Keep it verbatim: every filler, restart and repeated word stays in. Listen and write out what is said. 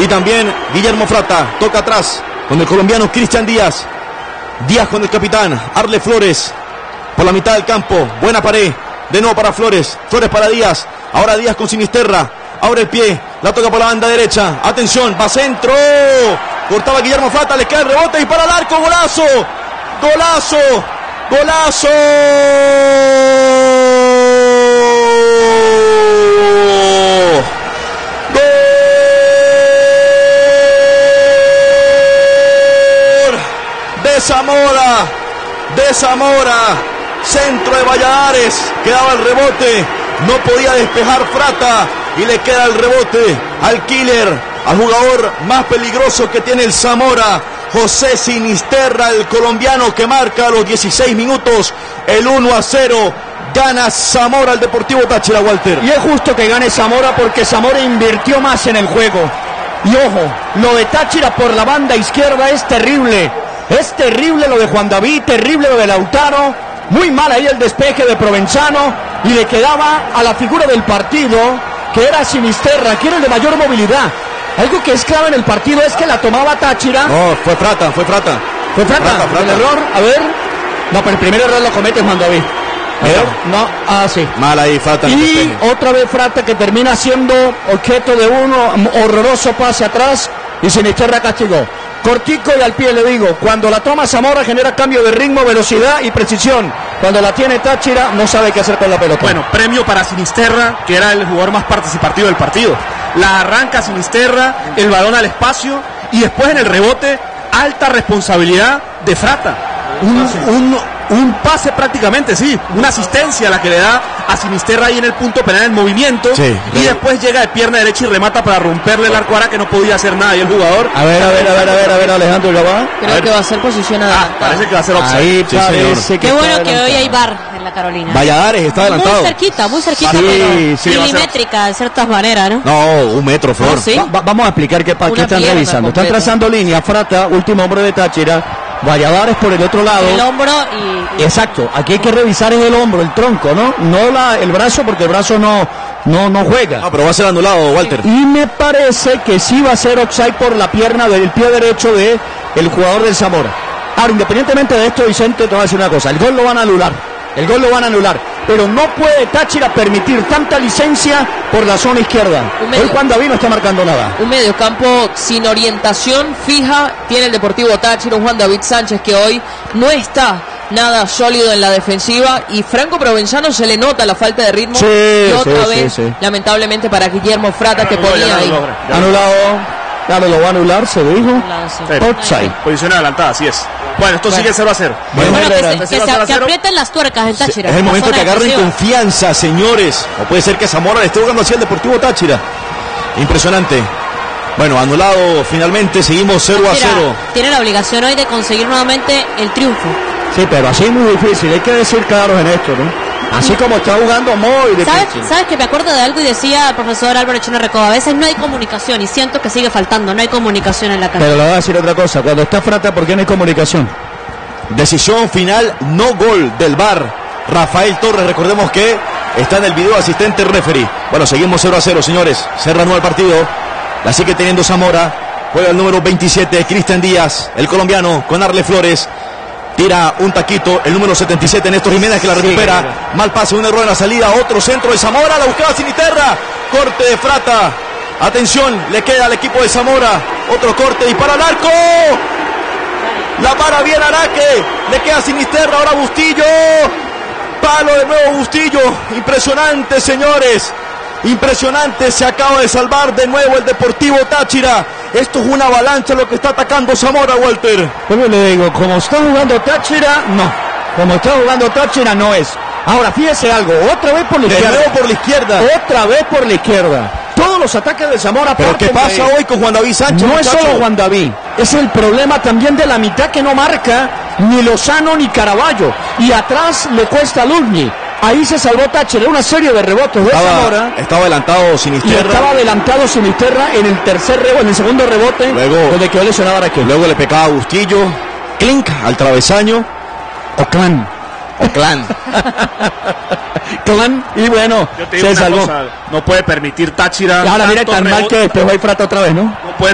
Y también Guillermo Frata toca atrás con el colombiano Cristian Díaz. Díaz con el capitán Arle Flores por la mitad del campo. Buena pared. De nuevo para Flores. Flores para Díaz. Ahora Díaz con Sinisterra. Ahora el pie. La toca por la banda derecha. Atención. Va centro. Cortaba Guillermo Frata. Le cae el rebote y para el arco. Golazo. Golazo. Golazo. De Zamora, de Zamora, centro de Valladares, quedaba el rebote, no podía despejar Frata y le queda el rebote al killer, al jugador más peligroso que tiene el Zamora, José Sinisterra, el colombiano que marca a los dieciséis minutos el uno a cero. Gana Zamora al Deportivo Táchira, Walter. Y es justo que gane Zamora porque Zamora invirtió más en el juego. Y ojo, lo de Táchira por la banda izquierda es terrible. Es terrible lo de Juan David, terrible lo de Lautaro. Muy mal ahí el despeje de Provenzano. Y le quedaba a la figura del partido, que era Sinisterra, que era el de mayor movilidad. Algo que es clave en el partido es que la tomaba Táchira. No, fue Frata, fue Frata. ¿Fue Frata? Frata, Frata. ¿El error? A ver. No, pero el primer error lo comete Juan David. A ver. No, ah, sí. Mal ahí Frata. Y otra vez Frata que termina siendo objeto de un horroroso pase atrás. Y Sinisterra castigó. Cortico y al pie le digo, cuando la toma Zamora genera cambio de ritmo, velocidad y precisión. Cuando la tiene Táchira no sabe qué hacer con la pelota. Bueno, premio para Sinisterra, que era el jugador más participativo del partido. La arranca Sinisterra, el balón al espacio y después en el rebote, alta responsabilidad de Frata. Un, un, un pase prácticamente, sí, una asistencia la que le da a Sinisterra ahí en el punto penal en movimiento, sí, y después llega de pierna derecha y remata para romperle el arco, ahora que no podía hacer nada y el jugador. A ver, a ver, a ver, a ver, a ver, Alejandro, ¿ya va? Creo que va a ser posición adelantada. Ah, parece que va a ser offside. Ahí sí, parece que Qué bueno que hoy hay V A R en la Carolina. Valladares está adelantado. Muy cerquita, muy cerquita, sí, pero sí, milimétrica de ciertas maneras, ¿no? No, un metro, Flor. ¿Ah, sí? Va, va, vamos a explicar qué, qué están revisando. Están trazando línea, Frata, último hombre de Táchira, Valladares por el otro lado. El hombro y... Exacto, aquí hay que revisar es el hombro, el tronco, ¿no? No la, el brazo, porque el brazo no, no, no juega. Ah, pero va a ser anulado, Walter. Y me parece que sí va a ser offside por la pierna del pie derecho de el jugador del Zamora. Ahora, independientemente de esto, Vicente, te voy a decir una cosa, el gol lo van a anular, el gol lo van a anular, pero no puede Táchira permitir tanta licencia por la zona izquierda. Hoy Juan David no está marcando nada. Un mediocampo sin orientación fija tiene el Deportivo Táchira, un Juan David Sánchez que hoy no está nada sólido en la defensiva, y Franco Provenzano se le nota la falta de ritmo, sí, y otra sí, vez sí, sí. lamentablemente para Guillermo Frata, que ponía ahí anulado. Claro, lo va a anular, se dijo. Outside. Posición adelantada, así es. Bueno, esto bueno. sigue cero a cero. Bueno, bueno, que, se, que, se, que aprieten las tuercas en Táchira. Es el momento que agarren confianza, señores. O puede ser que Zamora le esté jugando hacia el Deportivo Táchira. Impresionante. Bueno, anulado finalmente, seguimos cero a cero. Tiene la obligación hoy de conseguir nuevamente el triunfo. Sí, pero así es muy difícil, hay que decir claros en esto, ¿no? Así como está jugando muy difícil. ¿Sabes, ¿Sabes que me acuerdo de algo y decía el profesor Álvaro Chino Recoba? A veces no hay comunicación y siento que sigue faltando, no hay comunicación en la cancha. Pero le voy a decir otra cosa, cuando está Frata, ¿por qué no hay comunicación? Decisión final, no gol del V A R. Rafael Torres, recordemos que está en el video asistente referee. Bueno, seguimos cero a cero, señores. Se reanuda el partido. La sigue teniendo Zamora. Juega el número veintisiete, Cristian Díaz, el colombiano, con Arle Flores. Tira un taquito, el número setenta y siete, Néstor Jiménez, que la recupera. Sí, mal pase, un error en la salida. Otro centro de Zamora, la buscaba Sinisterra. Corte de Frata. Atención, le queda al equipo de Zamora. Otro corte, dispara al arco. La para bien Araque. Le queda Sinisterra, ahora Bustillo. Palo de nuevo Bustillo. Impresionante, señores. Impresionante, se acaba de salvar de nuevo el Deportivo Táchira. Esto es una avalancha lo que está atacando Zamora, Walter. Pues le digo, como está jugando Táchira, no. Como está jugando Táchira, no es. Ahora, fíjese algo, otra vez por la de izquierda. nuevo por la izquierda. Otra vez por la izquierda. Todos los ataques de Zamora. Pero ¿qué pasa de... hoy con Juan David Sánchez? No muchacho? es solo Juan David, es el problema también de la mitad que no marca ni Lozano ni Caraballo. Y atrás le cuesta a Lugni. Ahí se salvó Táchira, una serie de rebotes de estaba, Zamora. Estaba adelantado Sinisterra. Y estaba adelantado Sinisterra en el tercer rebote, en el segundo rebote. Luego, donde quedó lesionado Araque. Luego le pecaba a Bustillo. Clink al travesaño. O Clan. O Clan. Clan. Y bueno, se salvó. Cosa, no puede permitir Táchira. Y ahora mira tan mal que despejó ahí Frata otra vez, ¿no? No puede